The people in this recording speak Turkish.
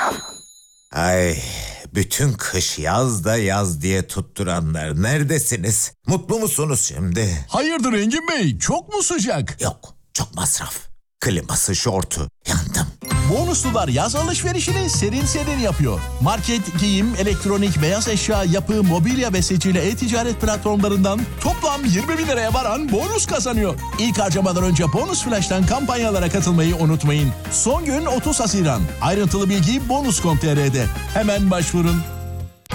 Ay, bütün kış yaz da yaz diye tutturanlar neredesiniz? Mutlu musunuz şimdi? Hayırdır Engin Bey, çok mu sıcak? Yok, çok masraf. Kliması, şortu. Yandım. Bonuslular yaz alışverişini serin serin yapıyor. Market, giyim, elektronik, beyaz eşya, yapı, mobilya ve seçili e-ticaret platformlarından toplam 20 bin liraya varan bonus kazanıyor. İlk harcamadan önce Bonus Flash'tan kampanyalara katılmayı unutmayın. Son gün 30 Haziran. Ayrıntılı bilgi bonus.com.tr'de. Hemen başvurun.